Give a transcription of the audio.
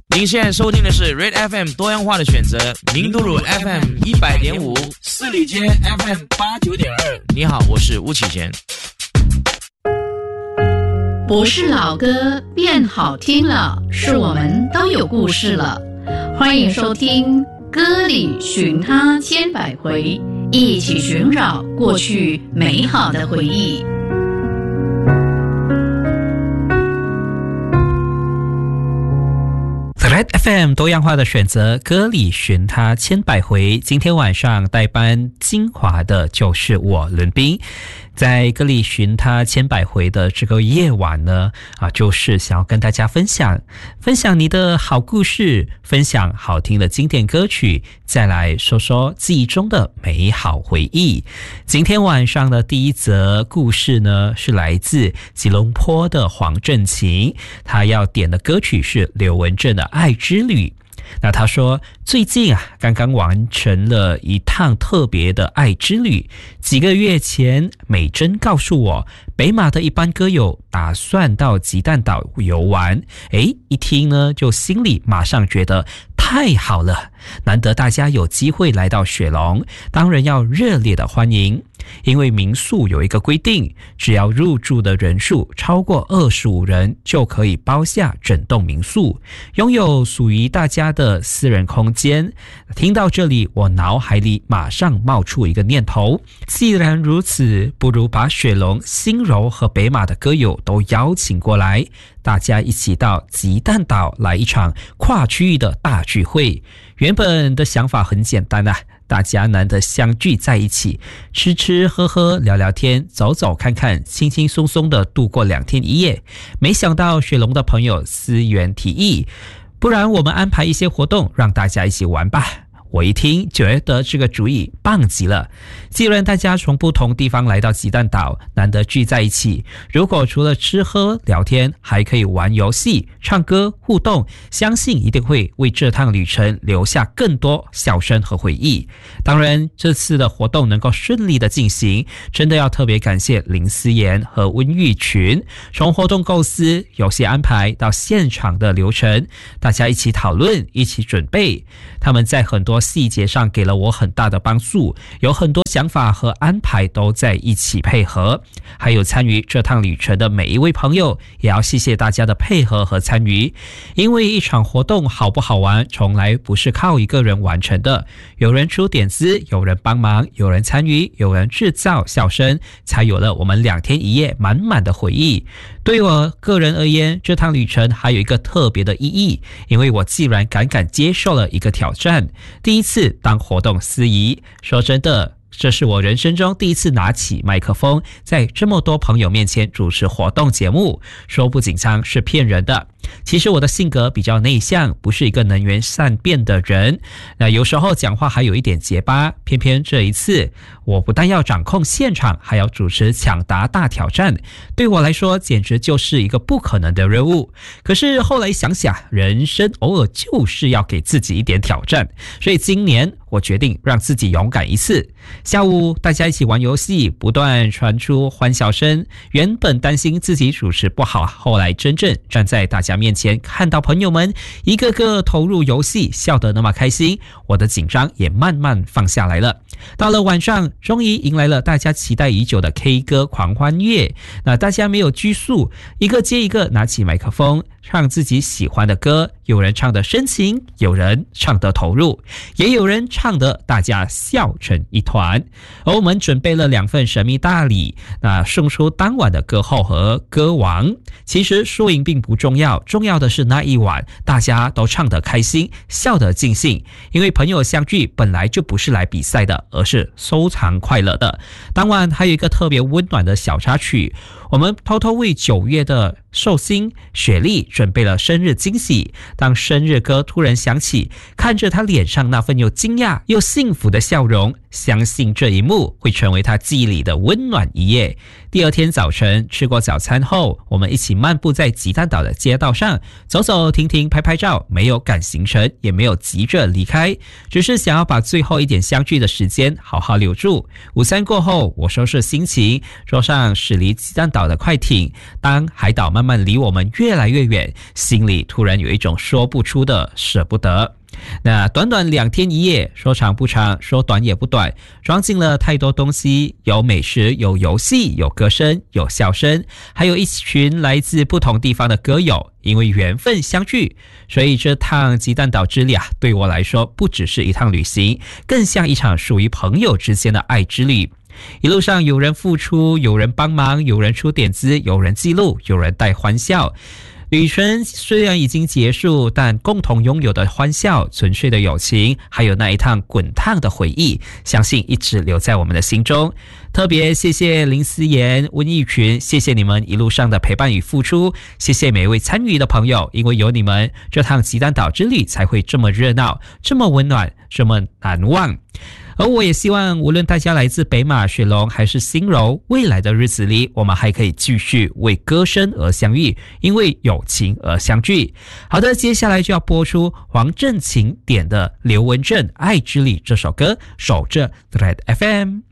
您现在收听的是 Red FM 多样化的选择，明都鲁 FM 100.5，四里街 FM 89.2。你好，我是巫启贤。 不是老歌变好听了，是我们都有故事了。欢迎收听《歌里寻他千百回》，一起寻找过去美好的回忆。 Red FM 多样化的选择，歌里寻他千百回。今天晚上代班精华的就是我伦彬。在歌里寻他千百回的这个夜晚呢，就是想要跟大家分享你的好故事，分享好听的经典歌曲，再来说说记忆中的美好回忆。今天晚上的第一则故事呢，是来自吉隆坡的黄振琴，他要点的歌曲是刘文正的《爱之旅》。那他说最近刚刚完成了一趟特别的爱之旅。几个月前美珍告诉我，北马的一班歌友打算到鸡蛋岛游玩。一听呢，就心里马上觉得太好了，难得大家有机会来到雪隆，当然要热烈的欢迎。因为民宿有一个规定，只要入住的人数超过25人，就可以包下整栋民宿，拥有属于大家的私人空间。听到这里，我脑海里马上冒出一个念头，既然如此，不如把雪隆、新柔和北马的歌友都邀请过来，大家一起到鸡蛋岛来一场跨区域的大聚会。原本的想法很简单大家难得相聚在一起，吃吃喝喝聊聊天，走走看看，轻轻松松的度过2天1夜。没想到雪隆的朋友思源提议，不然我们安排一些活动让大家一起玩吧。我一听觉得这个主意棒极了，既然大家从不同地方来到鸡蛋岛，难得聚在一起，如果除了吃喝聊天，还可以玩游戏、唱歌互动，相信一定会为这趟旅程留下更多笑声和回忆。当然这次的活动能够顺利的进行，真的要特别感谢林思妍和温玉群，从活动构思、游戏安排到现场的流程，大家一起讨论，一起准备，他们在很多细节上给了我很大的帮助，有很多想法和安排都在一起配合。还有参与这趟旅程的每一位朋友，也要谢谢大家的配合和参与。因为一场活动好不好玩，从来不是靠一个人完成的，有人出点子，有人帮忙，有人参与，有人制造笑声，才有了我们2天1夜满满的回忆。对我个人而言，这趟旅程还有一个特别的意义，因为我既然敢接受了一个挑战，第一次当活动司仪。说真的，这是我人生中第一次拿起麦克风，在这么多朋友面前主持活动节目，说不紧张是骗人的。其实我的性格比较内向，不是一个能言善辩的人，那有时候讲话还有一点结巴，偏偏这一次我不但要掌控现场，还要主持抢答大挑战，对我来说简直就是一个不可能的任务。可是后来想想，人生偶尔就是要给自己一点挑战，所以今年我决定让自己勇敢一次。下午大家一起玩游戏，不断传出欢笑声，原本担心自己主持不好，后来真正站在大家面前，看到朋友们一个个投入游戏，笑得那么开心，我的紧张也慢慢放下来了。到了晚上，终于迎来了大家期待已久的 K 歌狂欢夜。那大家没有拘束，一个接一个拿起麦克风，唱自己喜欢的歌，有人唱得深情，有人唱得投入，也有人唱得大家笑成一团。而我们准备了2份神秘大礼，那送出当晚的歌后和歌王。其实输赢并不重要，重要的是那一晚大家都唱得开心，笑得尽兴。因为朋友相聚本来就不是来比赛的，而是收藏快乐的。当晚还有一个特别温暖的小插曲，我们偷偷为9月的寿星雪莉准备了生日惊喜。当生日歌突然响起，看着她脸上那份又惊讶又幸福的笑容， 相信这一幕会成为他记忆里的温暖一夜。第二天早晨吃过早餐后，我们一起漫步在吉蛋岛的街道上，走走停停拍拍照，没有赶行程，也没有急着离开，只是想要把最后一点相聚的时间好好留住。午餐过后，我收拾心情，坐上驶离吉蛋岛的快艇，当海岛慢慢离我们越来越远，心里突然有一种说不出的舍不得。那短短2天1夜，说长不长，说短也不短，装进了太多东西，有美食，有游戏，有歌声，有笑声，还有一群来自不同地方的歌友，因为缘分相聚，所以这趟吉蛋岛之旅对我来说不只是一趟旅行，更像一场属于朋友之间的爱之旅。一路上有人付出，有人帮忙，有人出点子，有人记录，有人带欢笑。旅程虽然已经结束，但共同拥有的欢笑、纯粹的友情，还有那一趟滚烫的回忆，相信一直留在我们的心中。特别谢谢林思妍、温义群，谢谢你们一路上的陪伴与付出，谢谢每一位参与的朋友，因为有你们，这趟吉蛋岛之旅才会这么热闹，这么温暖，这么难忘。而我也希望无论大家来自北马、雪隆还是新柔，未来的日子里我们还可以继续为歌声而相遇，因为友情而相聚。好的，接下来就要播出黄振琴点的刘文正《爱之里》这首歌，守着 Red FM。